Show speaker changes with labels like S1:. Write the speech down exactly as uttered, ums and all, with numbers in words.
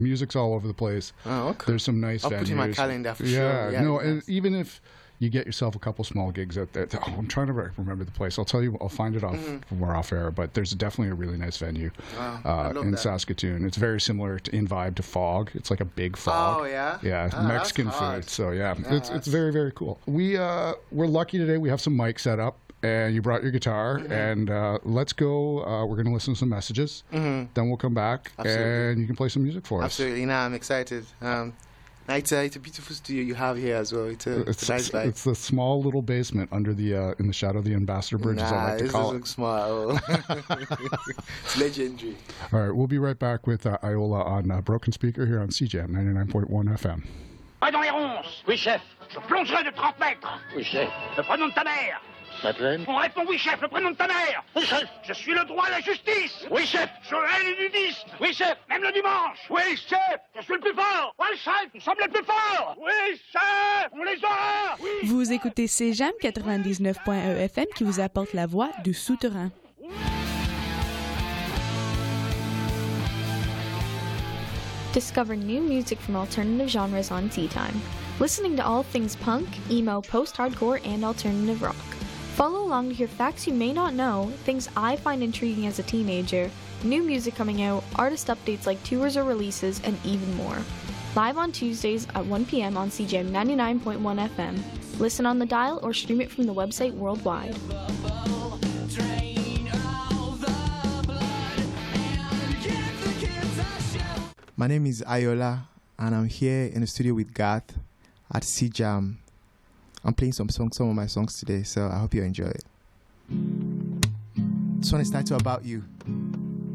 S1: Music's all over the place.
S2: Oh, okay.
S1: There's some nice
S2: I'll
S1: venues.
S2: put in my calendar for
S1: yeah,
S2: sure. Yeah,
S1: no,
S2: nice.
S1: and even if you get yourself a couple small gigs out there. Oh, I'm trying to remember the place. I'll tell you. I'll find it off
S2: mm-hmm.
S1: when we're off air. But there's definitely a really nice venue
S2: Wow,
S1: uh, in
S2: that.
S1: Saskatoon. It's very similar to, in vibe to Fog. It's like a big Fog.
S2: Oh yeah.
S1: Yeah,
S2: oh,
S1: Mexican food. So yeah,
S2: yeah
S1: it's it's very very cool. We uh, we're lucky today. We have some mics set up. And you brought your guitar, mm-hmm. and uh, let's go. Uh, we're going to listen to some messages.
S2: Mm-hmm.
S1: Then we'll come back,
S2: Absolutely.
S1: and you can play some music for us.
S2: Absolutely. Now I'm excited. Um, it's, a, it's a beautiful studio you have here as well. It's a,
S1: it's,
S2: it's a nice vibe.
S1: It's a small little basement under the uh, in the shadow of the Ambassador Bridge,
S2: nah,
S1: as I like to
S2: this
S1: call
S2: looks
S1: it.
S2: smart. It's legendary.
S1: All right, we'll be right back with uh, Iola on uh, Broken Speaker here on C J M ninety-nine point one F M.
S3: Pas dans les ronces. Oui, chef. Je plongerai de trente mètres. Oui, chef. Le prénom de ta mère.
S4: Madeleine.
S3: On répond oui, chef. Le prénom de ta mère.
S4: Oui, chef.
S3: Je suis le droit et la justice.
S4: Oui, chef.
S3: Je hais les nudistes.
S4: Oui, chef.
S3: Même le dimanche.
S4: Oui, chef.
S3: Je suis le plus fort. Oui, chef. Nous sommes les plus forts. Oui, chef. On les aura. Oui.
S5: Vous écoutez C J A M quatre-vingt-dix-neuf point un F M qui vous apporte la voix du souterrain.
S6: Discover new music from alternative genres on Tea Time. Listening to all things punk, emo, post-hardcore, and alternative rock. Follow along to hear facts you may not know, things I find intriguing as a teenager, new music coming out, artist updates like tours or releases, and even more. Live on Tuesdays at one p.m. on C J M ninety-nine point one F M. Listen on the dial or stream it from the website worldwide.
S2: My name is Iola, and I'm here in the studio with Garth at C J A M. I'm playing some songs, some of my songs today, so I hope you enjoy it. This one is titled About You.